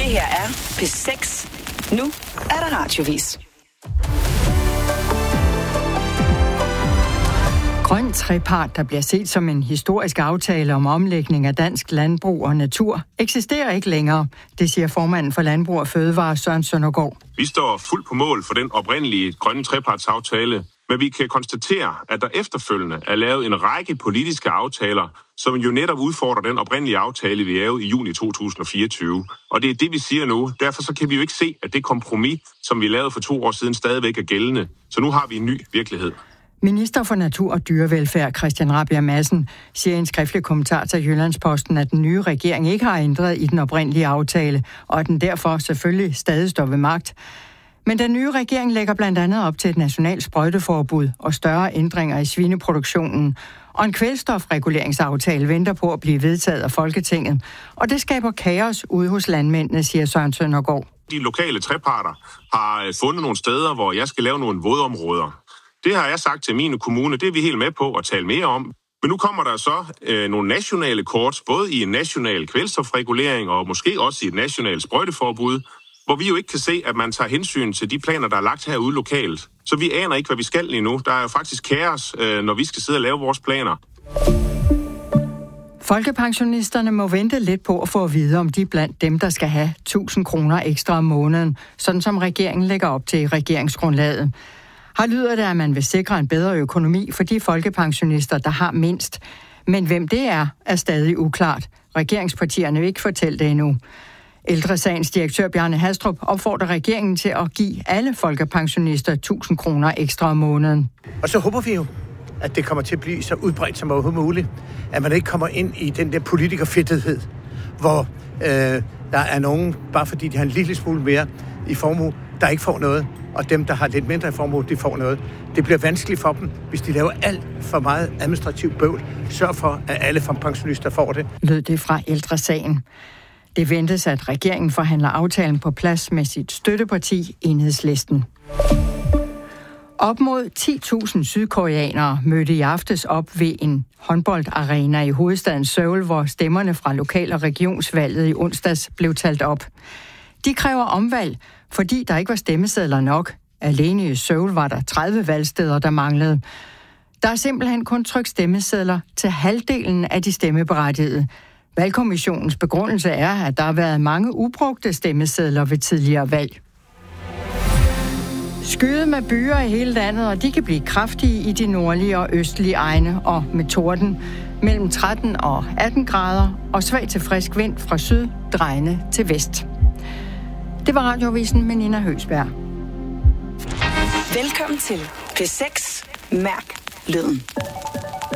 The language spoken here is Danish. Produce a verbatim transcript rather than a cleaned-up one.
Det her er P seks. Nu er der radiovis. Grøn trepart, der bliver set som en historisk aftale om omlægning af dansk landbrug og natur, eksisterer ikke længere. Det siger formanden for Landbrug og Fødevare, Søren Søndergaard. Vi står fuldt på mål for den oprindelige grønne trepartsaftale, men vi kan konstatere, at der efterfølgende er lavet en række politiske aftaler, som jo netop udfordrer den oprindelige aftale, vi lavede i juni to tusind og fireogtyve. Og det er det, vi siger nu. Derfor så kan vi jo ikke se, at det kompromis, som vi lavede for to år siden, stadigvæk er gældende. Så nu har vi en ny virkelighed. Minister for Natur og Dyrevelfærd, Christian Rabjerg Madsen, siger i en skriftlig kommentar til Jyllandsposten, at den nye regering ikke har ændret i den oprindelige aftale, og at den derfor selvfølgelig stadig står ved magt. Men den nye regering lægger blandt andet op til et nationalt sprøjteforbud og større ændringer i svineproduktionen. Og en kvælstofreguleringsaftale venter på at blive vedtaget af Folketinget. Og det skaber kaos ude hos landmændene, siger Søren Søndergaard. De lokale treparter har fundet nogle steder, hvor jeg skal lave nogle vådområder. Det har jeg sagt til mine kommuner, det er vi helt med på at tale mere om. Men nu kommer der så øh, nogle nationale kort, både i en national kvælstofregulering og måske også i et nationalt sprøjteforbud, hvor vi jo ikke kan se, at man tager hensyn til de planer, der er lagt herude lokalt. Så vi aner ikke, hvad vi skal lige nu. Der er jo faktisk kaos, øh, når vi skal sidde og lave vores planer. Folkepensionisterne må vente lidt på at få at vide, om de er blandt dem, der skal have tusind kroner ekstra om måneden, sådan som regeringen lægger op til i regeringsgrundlaget. Her lyder det, at man vil sikre en bedre økonomi for de folkepensionister, der har mindst. Men hvem det er, er stadig uklart. Regeringspartierne vil ikke fortælle det endnu. Ældresagens direktør Bjarne Hastrup opfordrer regeringen til at give alle folkepensionister tusind kroner ekstra om måneden. Og så håber vi jo, at det kommer til at blive så udbredt som overhovedet muligt, at man ikke kommer ind i den der politikerfedtethed, hvor øh, der er nogen, bare fordi de har en lille smule mere i formue, der ikke får noget, og dem, der har lidt mindre i formue, de får noget. Det bliver vanskeligt for dem, hvis de laver alt for meget administrativt bøvl. Sørg for, at alle pensionister får det. Lød det fra Ældresagen. Det ventes, at regeringen forhandler aftalen på plads med sit støtteparti, Enhedslisten. Op mod ti tusind sydkoreanere mødte i aftes op ved en håndboldarena i hovedstaden Seoul, hvor stemmerne fra lokal- og regionsvalget i onsdags blev talt op. De kræver omvalg, fordi der ikke var stemmesedler nok. Alene i Seoul var der tredive valgsteder, der manglede. Der er simpelthen kun trykt stemmesedler til halvdelen af de stemmeberettigede. Valgkommissionens begrundelse er, at der har været mange ubrugte stemmesedler ved tidligere valg. Skyet med byer i hele landet, og de kan blive kraftige i de nordlige og østlige egne, og med torden mellem tretten og atten grader, og svag til frisk vind fra syd, drejende til vest. Det var Radiovisen med Nina Høgsberg. Velkommen til P seks. Mærk lyden.